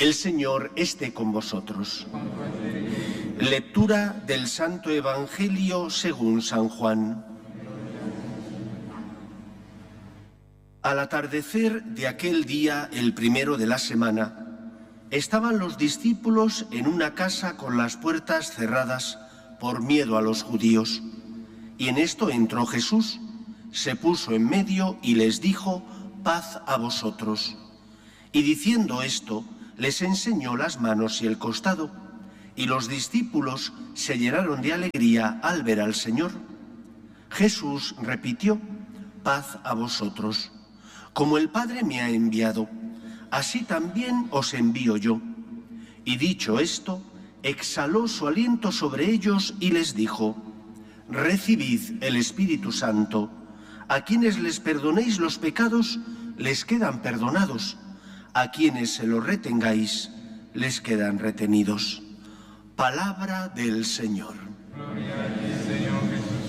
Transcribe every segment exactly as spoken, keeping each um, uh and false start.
El Señor esté con vosotros. Lectura del Santo Evangelio según San Juan. Al atardecer de aquel día, el primero de la semana, estaban los discípulos en una casa con las puertas cerradas por miedo a los judíos. Y en esto entró Jesús, se puso en medio y les dijo: paz a vosotros. Y diciendo esto, les enseñó las manos y el costado, y los discípulos se llenaron de alegría al ver al Señor. Jesús repitió: paz a vosotros. Como el Padre me ha enviado, así también os envío yo. Y dicho esto, exhaló su aliento sobre ellos y les dijo: recibid el Espíritu Santo. A quienes les perdonéis los pecados, les quedan perdonados. A quienes se los retengáis, les quedan retenidos. Palabra del Señor. Gloria a ti, Señor Jesús.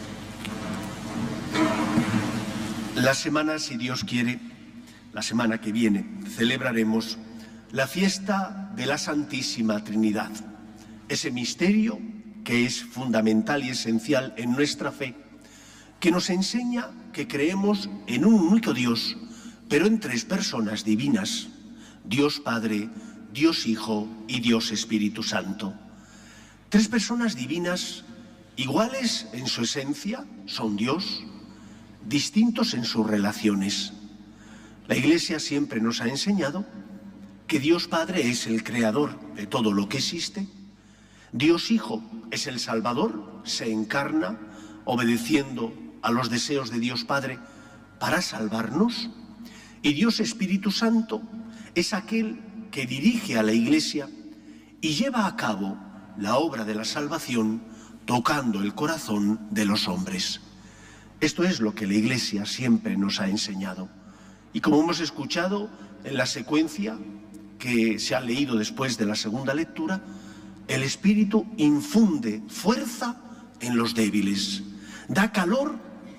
La semana, si Dios quiere, la semana que viene, celebraremos la fiesta de la Santísima Trinidad. Ese misterio que es fundamental y esencial en nuestra fe, que nos enseña que creemos en un único Dios, pero en tres personas divinas: Dios Padre, Dios Hijo y Dios Espíritu Santo. Tres personas divinas, iguales en su esencia, son Dios, distintos en sus relaciones. La Iglesia siempre nos ha enseñado que Dios Padre es el creador de todo lo que existe, Dios Hijo es el Salvador, se encarna obedeciendo a los deseos de Dios Padre para salvarnos, y Dios Espíritu Santo es aquel que dirige a la Iglesia y lleva a cabo la obra de la salvación tocando el corazón de los hombres. Esto es lo que la Iglesia siempre nos ha enseñado. Y como hemos escuchado en la secuencia que se ha leído después de la segunda lectura, el Espíritu infunde fuerza en los débiles, da calor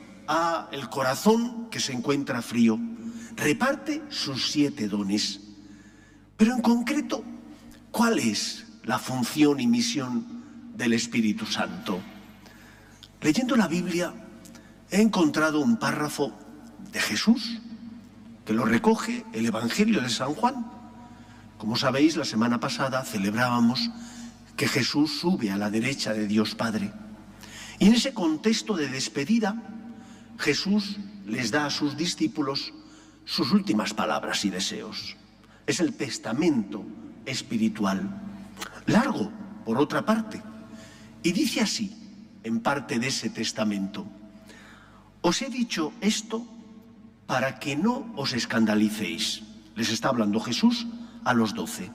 al corazón que se encuentra frío, reparte sus siete dones. Pero en concreto, ¿cuál es la función y misión del Espíritu Santo? Leyendo la Biblia, he encontrado un párrafo de Jesús que lo recoge el Evangelio de San Juan. Como sabéis, la semana pasada celebrábamos que Jesús sube a la derecha de Dios Padre. Y en ese contexto de despedida, Jesús les da a sus discípulos sus últimas palabras y deseos. Es el testamento espiritual, largo, por otra parte, y dice así, en parte de ese testamento: os he dicho esto para que no os escandalicéis. Les está hablando Jesús a los doce.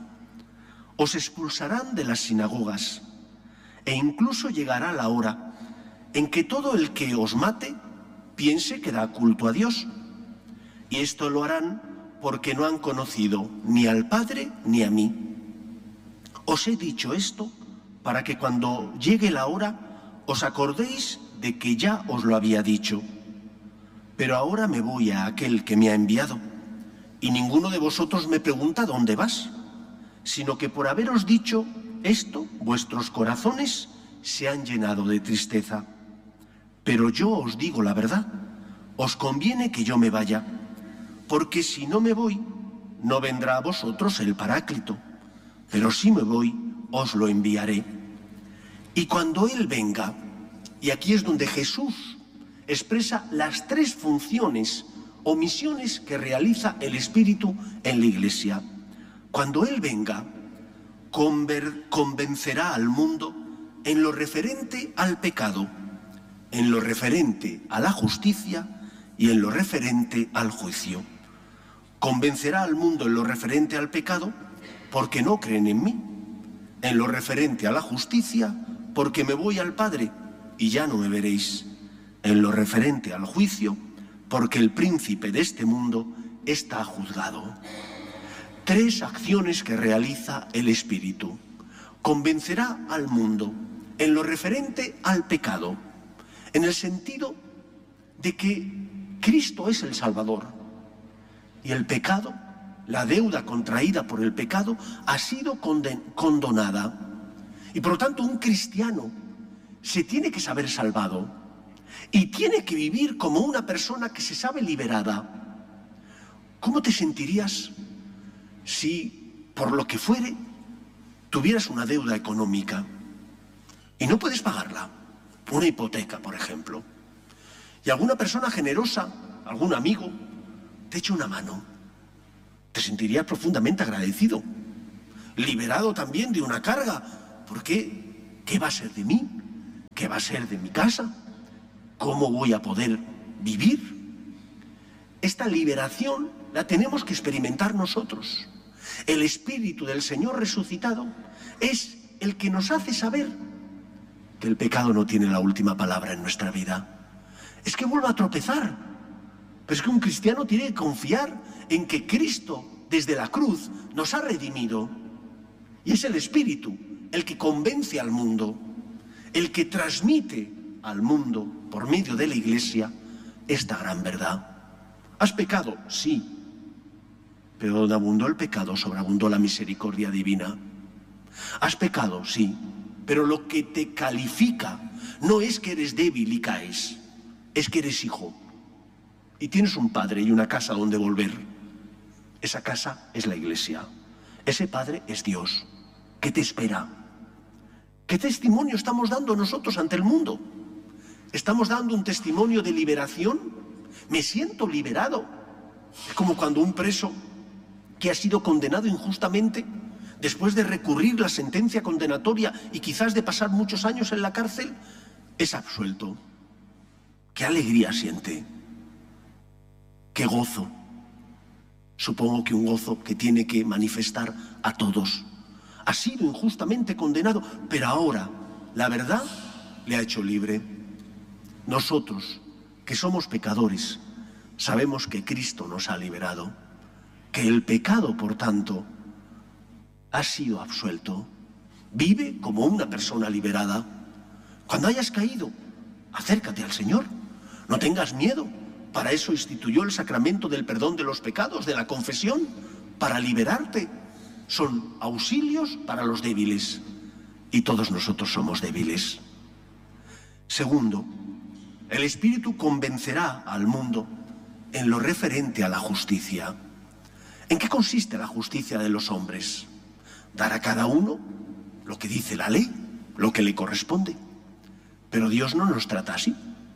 Os expulsarán de las sinagogas, e incluso llegará la hora en que todo el que os mate piense que da culto a Dios. Y esto lo harán porque no han conocido ni al Padre ni a mí. Os he dicho esto para que cuando llegue la hora os acordéis de que ya os lo había dicho. Pero ahora me voy a aquel que me ha enviado, y ninguno de vosotros me pregunta dónde vas, sino que por haberos dicho esto, vuestros corazones se han llenado de tristeza. Pero yo os digo la verdad, os conviene que yo me vaya, porque si no me voy, no vendrá a vosotros el Paráclito, pero si me voy, os lo enviaré. Y cuando Él venga, y aquí es donde Jesús expresa las tres funciones o misiones que realiza el Espíritu en la Iglesia. Cuando Él venga, convencerá al mundo en lo referente al pecado, en lo referente a la justicia y en lo referente al juicio. Convencerá al mundo en lo referente al pecado porque no creen en mí, en lo referente a la justicia porque me voy al Padre y ya no me veréis, en lo referente al juicio porque el príncipe de este mundo está juzgado. Tres acciones que realiza el Espíritu. Convencerá al mundo en lo referente al pecado, en el sentido de que Cristo es el Salvador y el pecado la deuda contraída por el pecado ha sido condonada. Y por lo tanto un cristiano se tiene que saber salvado y tiene que vivir como una persona que se sabe liberada. ¿Cómo te sentirías si, por lo que fuere, tuvieras una deuda económica y no puedes pagarla? Una hipoteca, por ejemplo. Y alguna persona generosa, algún amigo, te echa una mano. Te sentirías profundamente agradecido, liberado también de una carga. ¿Por qué? ¿Qué va a ser de mí? ¿Qué va a ser de mi casa? ¿Cómo voy a poder vivir? Esta liberación la tenemos que experimentar nosotros. El Espíritu del Señor resucitado es el que nos hace saber que el pecado no tiene la última palabra en nuestra vida. Es que vuelva a tropezar, pero es que un cristiano tiene que confiar en que Cristo, desde la cruz, nos ha redimido. Y es el Espíritu el que convence al mundo, el que transmite al mundo, por medio de la Iglesia, esta gran verdad. ¿Has pecado? Sí. Pero donde abundó el pecado, sobreabundó la misericordia divina. ¿Has pecado? Sí. Pero lo que te califica no es que eres débil y caes, es que eres hijo. Y tienes un padre y una casa donde volver. Esa casa es la Iglesia. Ese padre es Dios. ¿Qué te espera? ¿Qué testimonio estamos dando nosotros ante el mundo? ¿Estamos dando un testimonio de liberación? Me siento liberado. Es como cuando un preso que ha sido condenado injustamente, después de recurrir la sentencia condenatoria y quizás de pasar muchos años en la cárcel, es absuelto. ¿Qué alegría siente? ¡Qué gozo! Supongo que un gozo que tiene que manifestar a todos. Ha sido injustamente condenado, pero ahora la verdad le ha hecho libre. Nosotros, que somos pecadores, sabemos que Cristo nos ha liberado, que el pecado, por tanto, ha sido absuelto. Vive como una persona liberada. Cuando hayas caído, acércate al Señor. No tengas miedo. Para eso instituyó el sacramento del perdón de los pecados, de la confesión, para liberarte. Son auxilios para los débiles. Y todos nosotros somos débiles. Segundo, el Espíritu convencerá al mundo en lo referente a la justicia. ¿En qué consiste la justicia de los hombres? Dar a cada uno lo que dice la ley, lo que le corresponde. Pero Dios no nos trata así.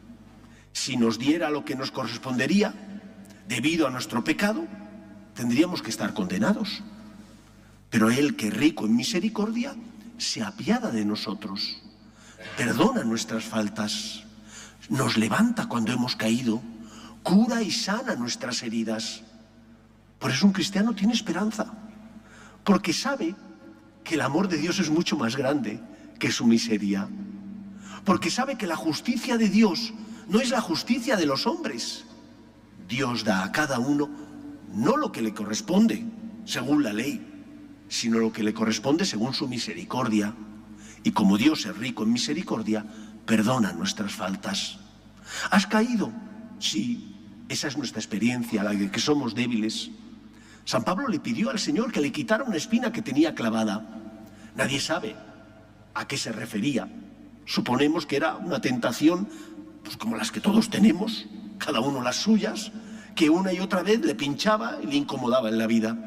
Si nos diera lo que nos correspondería, debido a nuestro pecado, tendríamos que estar condenados. Pero Él, que es rico en misericordia, se apiada de nosotros, perdona nuestras faltas, nos levanta cuando hemos caído, cura y sana nuestras heridas. Por eso un cristiano tiene esperanza, porque sabe que el amor de Dios es mucho más grande que su miseria, porque sabe que la justicia de Dios no es la justicia de los hombres. Dios da a cada uno no lo que le corresponde según la ley, sino lo que le corresponde según su misericordia. Y como Dios es rico en misericordia, perdona nuestras faltas. ¿Has caído? Sí, esa es nuestra experiencia, la de que somos débiles. San Pablo le pidió al Señor que le quitara una espina que tenía clavada. Nadie sabe a qué se refería. Suponemos que era una tentación, pues como las que todos tenemos, cada uno las suyas, que una y otra vez le pinchaba y le incomodaba en la vida.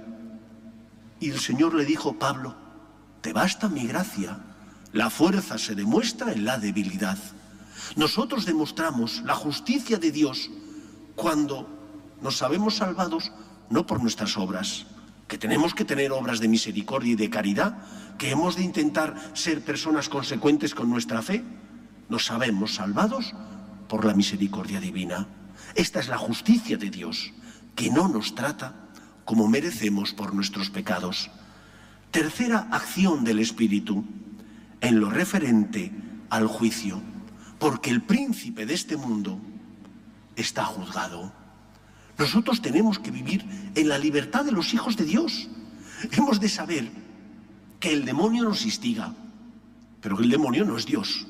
Y el Señor le dijo: Pablo, te basta mi gracia, la fuerza se demuestra en la debilidad. Nosotros demostramos la justicia de Dios cuando nos sabemos salvados no por nuestras obras, que tenemos que tener obras de misericordia y de caridad, que hemos de intentar ser personas consecuentes con nuestra fe. Nos sabemos salvados por la misericordia divina. Esta es la justicia de Dios, que no nos trata como merecemos por nuestros pecados. Tercera acción del Espíritu, en lo referente al juicio, porque el príncipe de este mundo está juzgado. Nosotros tenemos que vivir en la libertad de los hijos de Dios. Hemos de saber que el demonio nos instiga, pero que el demonio no es Dios.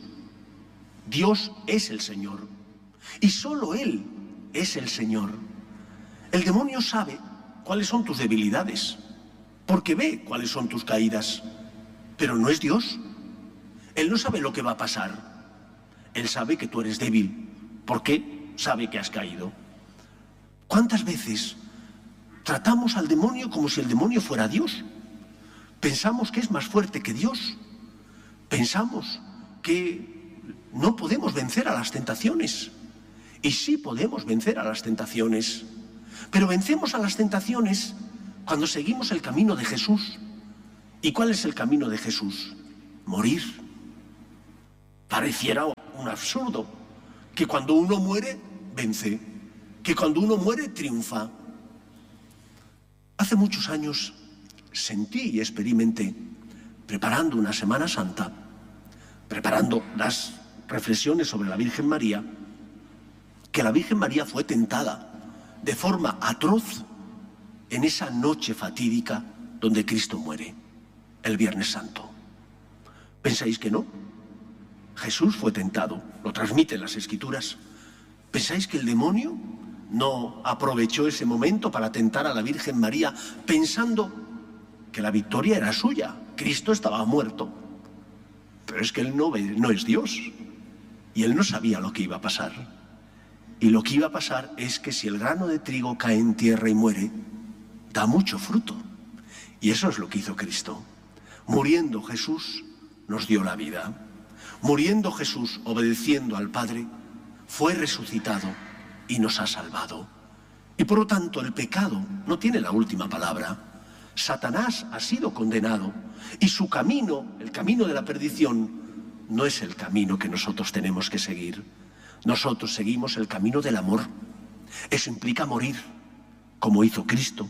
Dios es el Señor, y solo Él es el Señor. El demonio sabe cuáles son tus debilidades, porque ve cuáles son tus caídas, pero no es Dios. Él no sabe lo que va a pasar. Él sabe que tú eres débil. ¿Por qué? Sabe que has caído. ¿Cuántas veces tratamos al demonio como si el demonio fuera Dios? Pensamos que es más fuerte que Dios. Pensamos que no podemos vencer a las tentaciones. Y sí podemos vencer a las tentaciones. Pero vencemos a las tentaciones cuando seguimos el camino de Jesús. ¿Y cuál es el camino de Jesús? Morir. Pareciera un absurdo que cuando uno muere, vence. Que cuando uno muere, triunfa. Hace muchos años sentí y experimenté, preparando una Semana Santa, preparando las reflexiones sobre la Virgen María, que la Virgen María fue tentada de forma atroz en esa noche fatídica donde Cristo muere, el Viernes Santo. ¿Pensáis que no? Jesús fue tentado, lo transmiten las Escrituras. ¿Pensáis que el demonio no aprovechó ese momento para tentar a la Virgen María pensando que la victoria era suya? Cristo estaba muerto. Pero es que Él no, no es Dios. Y Él no sabía lo que iba a pasar. Y lo que iba a pasar es que si el grano de trigo cae en tierra y muere, da mucho fruto. Y eso es lo que hizo Cristo. Muriendo Jesús, nos dio la vida. Muriendo Jesús, obedeciendo al Padre, fue resucitado y nos ha salvado. Y por lo tanto el pecado no tiene la última palabra. Satanás ha sido condenado y su camino, el camino de la perdición, no es el camino que nosotros tenemos que seguir. Nosotros seguimos el camino del amor. Eso implica morir, como hizo Cristo.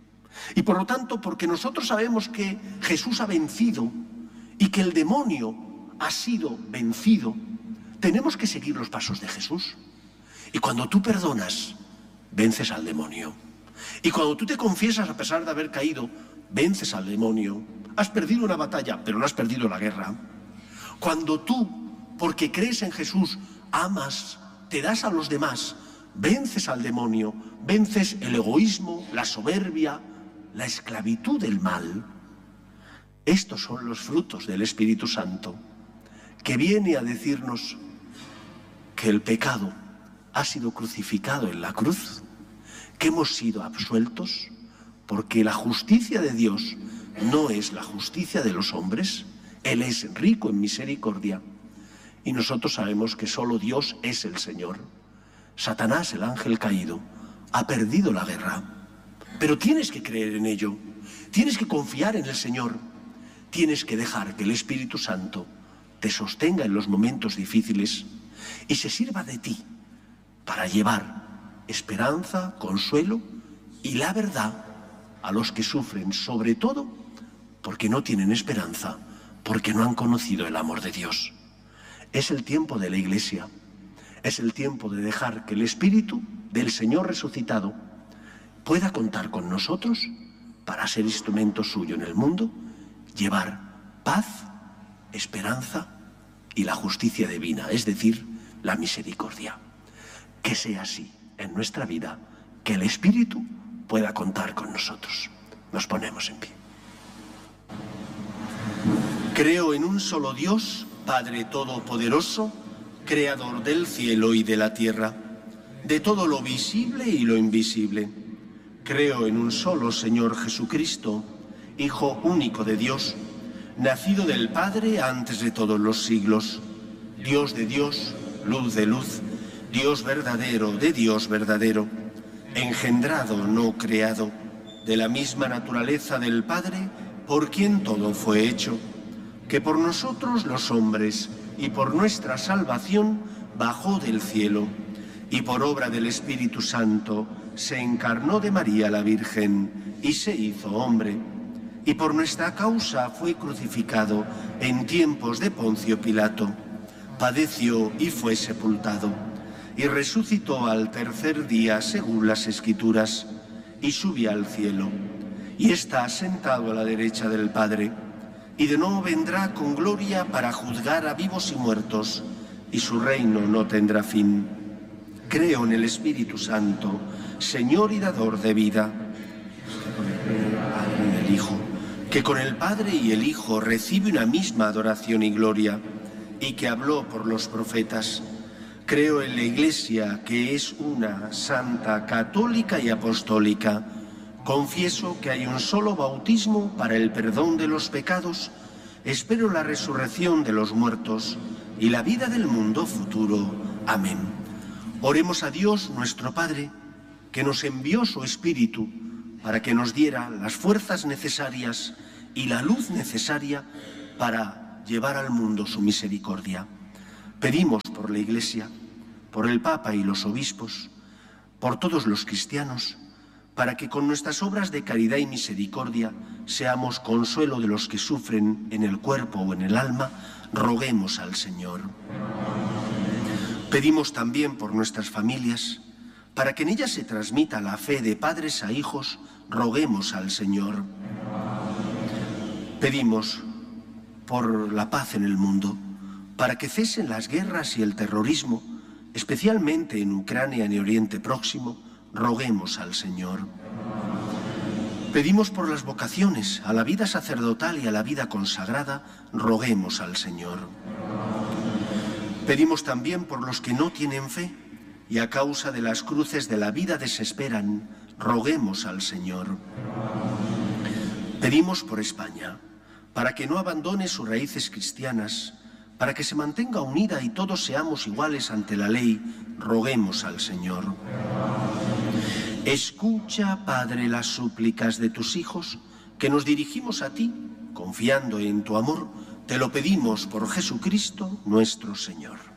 Y por lo tanto, porque nosotros sabemos que Jesús ha vencido y que el demonio ha sido vencido, tenemos que seguir los pasos de Jesús. Y cuando tú perdonas, vences al demonio. Y cuando tú te confiesas a pesar de haber caído, vences al demonio. Has perdido una batalla, pero no has perdido la guerra. Cuando tú, porque crees en Jesús, amas, te das a los demás, vences al demonio, vences el egoísmo, la soberbia, la esclavitud del mal. Estos son los frutos del Espíritu Santo, que viene a decirnos que el pecado ha sido crucificado en la cruz, que hemos sido absueltos, porque la justicia de Dios no es la justicia de los hombres. Él es rico en misericordia, y nosotros sabemos que solo Dios es el Señor. Satanás, el ángel caído, ha perdido la guerra, pero tienes que creer en ello, tienes que confiar en el Señor, tienes que dejar que el Espíritu Santo te sostenga en los momentos difíciles y se sirva de ti para llevar esperanza, consuelo y la verdad a los que sufren, sobre todo porque no tienen esperanza, porque no han conocido el amor de Dios. Es el tiempo de la Iglesia, es el tiempo de dejar que el Espíritu del Señor resucitado pueda contar con nosotros para ser instrumento suyo en el mundo, llevar paz, esperanza y la justicia divina, es decir, la misericordia. Que sea así en nuestra vida, que el Espíritu pueda contar con nosotros. Nos ponemos en pie. Creo en un solo Dios, Padre Todopoderoso, Creador del cielo y de la tierra, de todo lo visible y lo invisible. Creo en un solo Señor Jesucristo, Hijo único de Dios, nacido del Padre antes de todos los siglos, Dios de Dios, luz de luz, Dios verdadero de Dios verdadero, engendrado, no creado, de la misma naturaleza del Padre, por quien todo fue hecho, que por nosotros los hombres y por nuestra salvación bajó del cielo, y por obra del Espíritu Santo se encarnó de María la Virgen y se hizo hombre, y por nuestra causa fue crucificado en tiempos de Poncio Pilato, padeció y fue sepultado, y resucitó al tercer día según las Escrituras, y subió al cielo, y está sentado a la derecha del Padre, y de nuevo vendrá con gloria para juzgar a vivos y muertos, y su reino no tendrá fin. Creo en el Espíritu Santo, Señor y dador de vida, Padre y el Hijo, que con el Padre y el Hijo recibe una misma adoración y gloria, y que habló por los profetas. Creo en la Iglesia, que es una, santa, católica y apostólica. Confieso que hay un solo bautismo para el perdón de los pecados. Espero la resurrección de los muertos y la vida del mundo futuro. Amén. Oremos a Dios, nuestro Padre, que nos envió su Espíritu para que nos diera las fuerzas necesarias y la luz necesaria para llevar al mundo su misericordia. Pedimos por la Iglesia, por el Papa y los obispos, por todos los cristianos, para que con nuestras obras de caridad y misericordia seamos consuelo de los que sufren en el cuerpo o en el alma. Roguemos al Señor. Pedimos también por nuestras familias, para que en ellas se transmita la fe de padres a hijos. Roguemos al Señor. Pedimos por la paz en el mundo, para que cesen las guerras y el terrorismo, especialmente en Ucrania y en Oriente Próximo. Roguemos al Señor. Pedimos por las vocaciones a la vida sacerdotal y a la vida consagrada. Roguemos al Señor. Pedimos también por los que no tienen fe y a causa de las cruces de la vida desesperan. Roguemos al Señor. Pedimos por España, para que no abandone sus raíces cristianas, para que se mantenga unida y todos seamos iguales ante la ley. Roguemos al Señor. Escucha, Padre, las súplicas de tus hijos, que nos dirigimos a ti, confiando en tu amor. Te lo pedimos por Jesucristo, nuestro Señor.